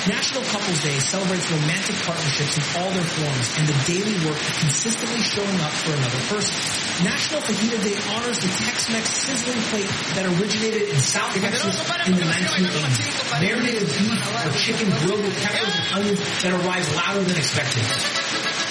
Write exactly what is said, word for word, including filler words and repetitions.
National Couples Day celebrates romantic partnerships in all their forms and the daily work of consistently showing up for another person. National Fajita Day honors the Tex-Mex sizzling plate that originated in South Texas in the nineteen eighties. Marinated beef or chicken grilled with peppers and onions that arrive louder than expected.